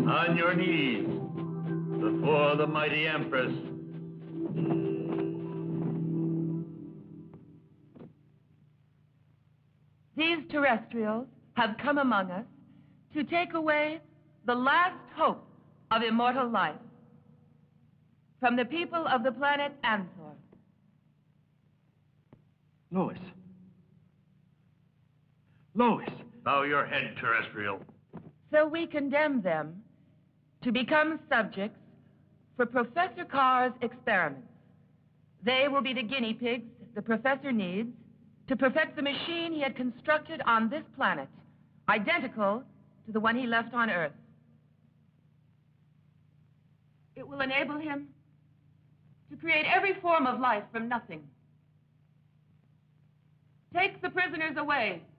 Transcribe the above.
On your knees, before the mighty Empress. These terrestrials have come among us to take away the last hope of immortal life from the people of the planet Anthor. Lois. Lois. Bow your head, terrestrial. So we condemn them to become subjects for Professor Carr's experiments. They will be the guinea pigs the professor needs to perfect the machine he had constructed on this planet, identical to the one he left on Earth. It will enable him to create every form of life from nothing. Take the prisoners away.